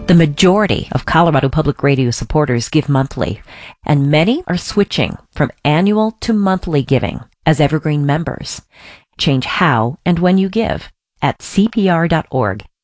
The majority of Colorado Public Radio supporters give monthly, and many are switching from annual to monthly giving as Evergreen members. Change how and when you give at cpr.org